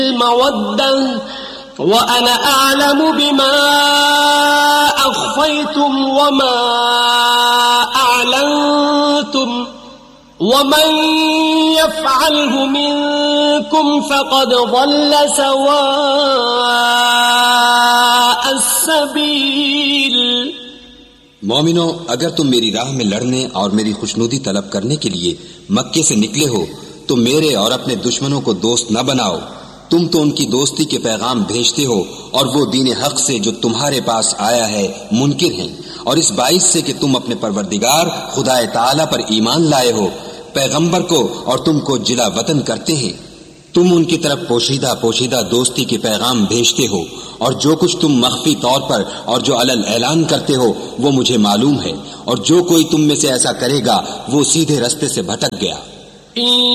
मवद्दह व अना अअलमु बिमा अख्फयतुम व मा अअलनतुम व मन यफ़अलहु मिनकुम फ़क़द ज़ल्ल सवाअस-सबील। मोमिनो, अगर तुम मेरी राह में लड़ने और मेरी खुशनुदी तलब करने के लिए मक्के से निकले हो तो मेरे और अपने दुश्मनों को दोस्त न बनाओ। तुम तो उनकी दोस्ती के पैगाम भेजते हो और वो दीन हक से जो तुम्हारे पास आया है मुनकिर हैं, और इस बाइस से कि तुम अपने परवरदिगार खुदाए ताला पर ईमान लाए हो, पैगंबर को और तुमको जिला वतन करते हैं। तुम उनकी तरफ पोशीदा पोशीदा दोस्ती के पैगाम भेजते हो, और जो कुछ तुम मख्फी तौर पर और जो अलल ऐलान करते हो वो मुझे मालूम है, और जो कोई तुम में से ऐसा करेगा वो सीधे रास्ते से भटक गया।